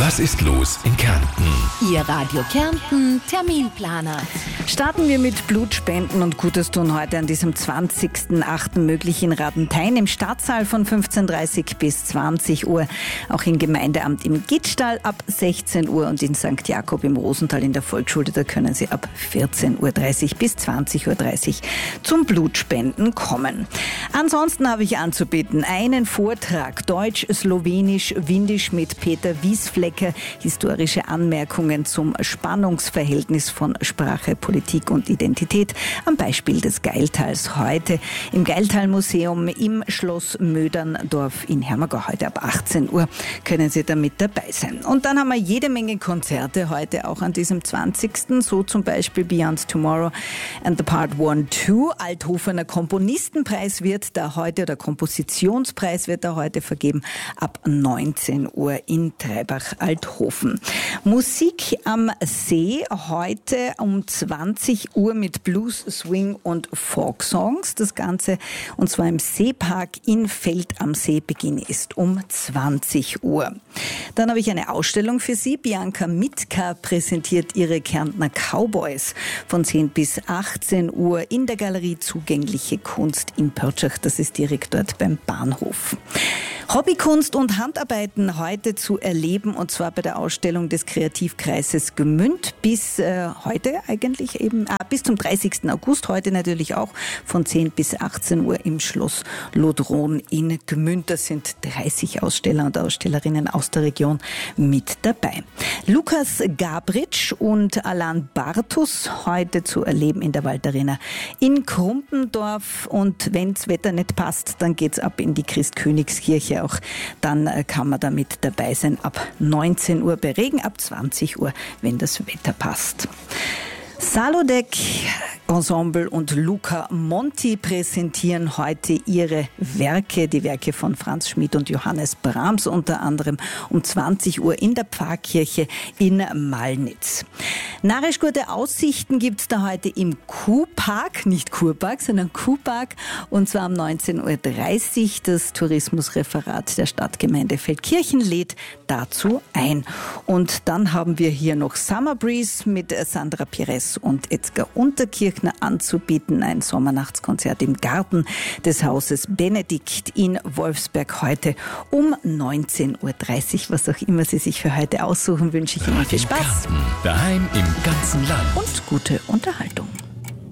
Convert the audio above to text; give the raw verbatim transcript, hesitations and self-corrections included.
Was ist los in Kärnten? Ihr Radio Kärnten Terminplaner. Starten wir mit Blutspenden und Gutes tun heute an diesem zwanzigsten achten möglich in Radenthein im Stadtsaal von fünfzehn Uhr dreißig bis zwanzig Uhr. Auch im Gemeindeamt im Gittstall ab sechzehn Uhr und in Sankt Jakob im Rosental in der Volksschule, da können Sie ab vierzehn Uhr dreißig bis zwanzig Uhr dreißig zum Blutspenden kommen. Ansonsten habe ich anzubieten einen Vortrag Deutsch, Slowenisch, Windisch mit Peter Wiesflecker, historische Anmerkungen zum Spannungsverhältnis von Sprache, Politik und Identität am Beispiel des Geiltals heute im Geiltal-Museum im Schloss Möderndorf in Hermagau. Heute ab achtzehn Uhr können Sie da mit dabei sein. Und dann haben wir jede Menge Konzerte heute auch an diesem zwanzigsten So zum Beispiel Beyond Tomorrow and the Part eins zwei. Althofener Komponistenpreis wird da heute, oder Kompositionspreis wird da heute vergeben ab neunzehn Uhr in Treibach-Althofen. Musik am See heute um zwanzig Uhr mit Blues, Swing und Folk-Songs. Das Ganze, und zwar im Seepark in Feld am See. Beginn ist um zwanzig Uhr. Dann habe ich eine Ausstellung für Sie. Bianca Mitka präsentiert ihre Kärntner Cowboys von zehn bis achtzehn Uhr in der Galerie Zugängliche Kunst in Pörtschach. Das ist direkt dort beim Bahnhof. Hobbykunst und Handarbeiten heute zu erleben, und zwar bei der Ausstellung des Kreativkreises Gmünd bis äh, heute eigentlich eben, äh, bis zum dreißigsten August, heute natürlich auch von zehn bis achtzehn Uhr im Schloss Lodron in Gmünd. Das sind dreißig Aussteller und Ausstellerinnen aus der Region mit dabei. Lukas Gabritsch und Alan Bartus heute zu erleben in der Waldarena in Krumpendorf, und wenn's Wetter nicht passt, dann geht's ab in die Christkönigskirche. Auch dann kann man da mit dabei sein ab neunzehn Uhr bei Regen, ab zwanzig Uhr, wenn das Wetter passt. Salodek Ensemble und Luca Monti präsentieren heute ihre Werke, die Werke von Franz Schmid und Johannes Brahms, unter anderem um zwanzig Uhr in der Pfarrkirche in Malnitz. Narrisch gute Aussichten gibt's da heute im Kuhpark, nicht Kurpark, sondern Kuhpark, und zwar um neunzehn Uhr dreißig. Das Tourismusreferat der Stadtgemeinde Feldkirchen lädt dazu ein. Und dann haben wir hier noch Summer Breeze mit Sandra Pires und Edgar Unterkirchner anzubieten. Ein Sommernachtskonzert im Garten des Hauses Benedikt in Wolfsberg heute um neunzehn Uhr dreißig. Was auch immer Sie sich für heute aussuchen, wünsche ich Ihnen viel Spaß. Daheim im ganzen Land. Und gute Unterhaltung.